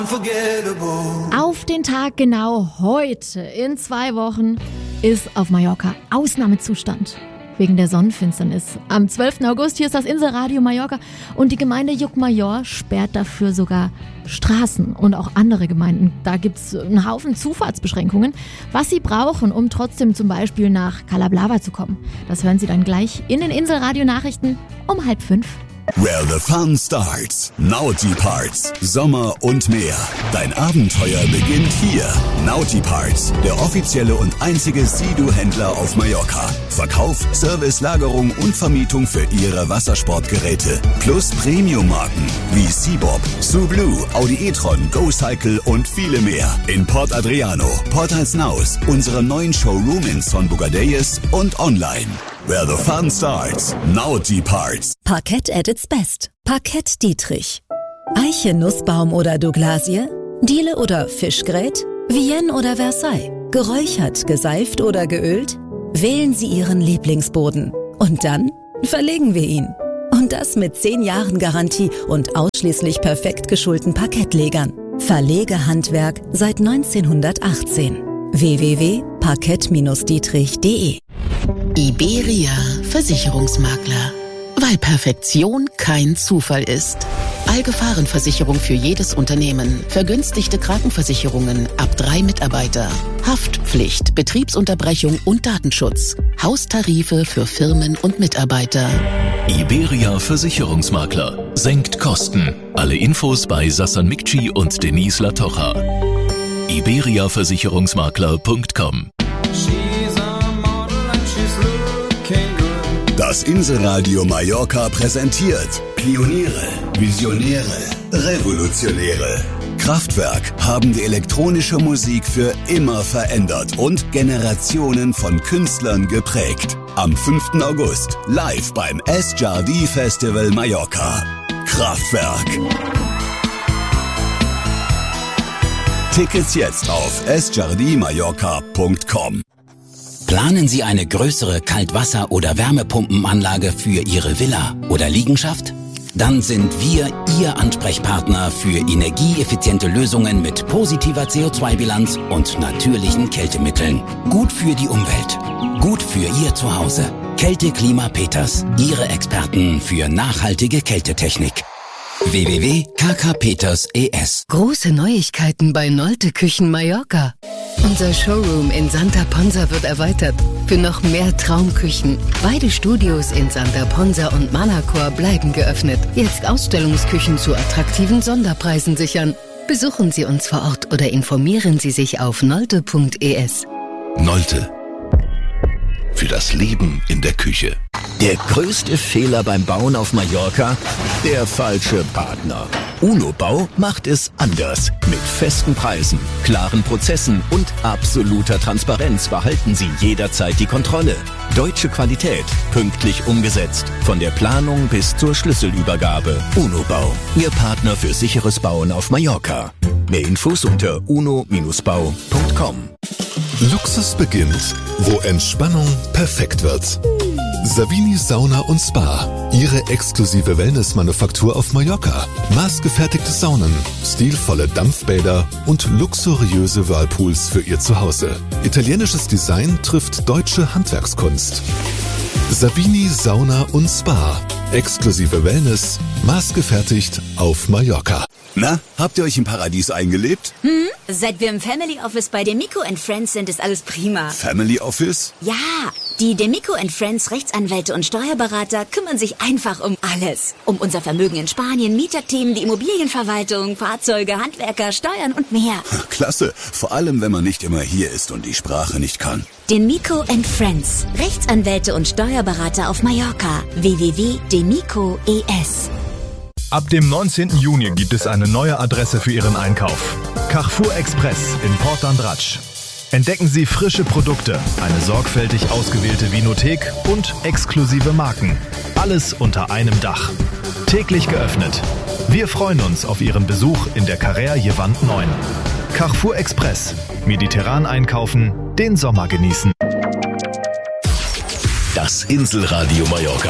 Auf den Tag genau heute, in 2 Wochen, ist auf Mallorca Ausnahmezustand wegen der Sonnenfinsternis. Am 12. August, hier ist das Inselradio Mallorca und die Gemeinde Llucmajor sperrt dafür sogar Straßen und auch andere Gemeinden. Da gibt es einen Haufen Zufahrtsbeschränkungen. Was sie brauchen, um trotzdem zum Beispiel nach Cala Blava zu kommen, das hören Sie dann gleich in den Inselradio-Nachrichten um 4:30. Where the fun starts. Naughty Parts. Sommer und mehr. Dein Abenteuer beginnt hier. Naughty Parts, der offizielle und einzige Sea-Doo-Händler auf Mallorca. Verkauf, Service, Lagerung und Vermietung für Ihre Wassersportgeräte. Plus Premium-Marken wie Seabob, Sublue, Audi e-tron, GoCycle und viele mehr. In Port Adriano, Port Alsnaus, unserem neuen Showroom in Son Bogadelles und online. Where the fun starts. Naughty Parts. Parkett at its best. Parkett Dietrich. Eiche, Nussbaum oder Douglasie? Diele oder Fischgrät? Vienne oder Versailles? Geräuchert, geseift oder geölt? Wählen Sie Ihren Lieblingsboden. Und dann verlegen wir ihn. Und das mit 10 Jahren Garantie und ausschließlich perfekt geschulten Parkettlegern. Verlegehandwerk seit 1918. www.parkett-dietrich.de. Iberia Versicherungsmakler. Weil Perfektion kein Zufall ist. Allgefahrenversicherung für jedes Unternehmen. Vergünstigte Krankenversicherungen ab 3 Mitarbeiter. Haftpflicht, Betriebsunterbrechung und Datenschutz. Haustarife für Firmen und Mitarbeiter. Iberia Versicherungsmakler. Senkt Kosten. Alle Infos bei Sassan Mikci und Denise Latocha. iberiaversicherungsmakler.com. Das Inselradio Mallorca präsentiert Pioniere, Visionäre, Revolutionäre. Kraftwerk haben die elektronische Musik für immer verändert und Generationen von Künstlern geprägt. Am 5. August live beim Es Jardí Festival Mallorca. Kraftwerk. Tickets jetzt auf esjardimallorca.com. Planen Sie eine größere Kaltwasser- oder Wärmepumpenanlage für Ihre Villa oder Liegenschaft? Dann sind wir Ihr Ansprechpartner für energieeffiziente Lösungen mit positiver CO2-Bilanz und natürlichen Kältemitteln. Gut für die Umwelt. Gut für Ihr Zuhause. Kälte Klima Peters. Ihre Experten für nachhaltige Kältetechnik. www.kkpeters.es. Große Neuigkeiten bei Nolte Küchen Mallorca. Unser Showroom in Santa Ponsa wird erweitert für noch mehr Traumküchen. Beide Studios in Santa Ponsa und Manacor bleiben geöffnet. Jetzt Ausstellungsküchen zu attraktiven Sonderpreisen sichern. Besuchen Sie uns vor Ort oder informieren Sie sich auf nolte.es. Nolte. Für das Leben in der Küche. Der größte Fehler beim Bauen auf Mallorca? Der falsche Partner. UNO-Bau macht es anders. Mit festen Preisen, klaren Prozessen und absoluter Transparenz behalten Sie jederzeit die Kontrolle. Deutsche Qualität, pünktlich umgesetzt. Von der Planung bis zur Schlüsselübergabe. UNO-Bau, Ihr Partner für sicheres Bauen auf Mallorca. Mehr Infos unter uno-bau.com. Luxus beginnt, wo Entspannung perfekt wird. Savini Sauna und Spa. Ihre exklusive Wellnessmanufaktur auf Mallorca. Maßgefertigte Saunen, stilvolle Dampfbäder und luxuriöse Whirlpools für Ihr Zuhause. Italienisches Design trifft deutsche Handwerkskunst. Savini Sauna und Spa. Exklusive Wellness, maßgefertigt auf Mallorca. Na, habt ihr euch im Paradies eingelebt? Seit wir im Family Office bei Demico & Friends sind, ist alles prima. Family Office? Ja, die Demico & Friends Rechtsanwälte und Steuerberater kümmern sich einfach um alles. Um unser Vermögen in Spanien, Mieterthemen, die Immobilienverwaltung, Fahrzeuge, Handwerker, Steuern und mehr. Klasse, vor allem wenn man nicht immer hier ist und die Sprache nicht kann. Demico & Friends Rechtsanwälte und Steuerberater auf Mallorca. www.demico.es. Ab dem 19. Juni gibt es eine neue Adresse für Ihren Einkauf. Carrefour Express in Port d'Andratx. Entdecken Sie frische Produkte, eine sorgfältig ausgewählte Vinothek und exklusive Marken. Alles unter einem Dach. Täglich geöffnet. Wir freuen uns auf Ihren Besuch in der Carrer Jevant 9. Carrefour Express. Mediterran einkaufen, den Sommer genießen. Das Inselradio Mallorca.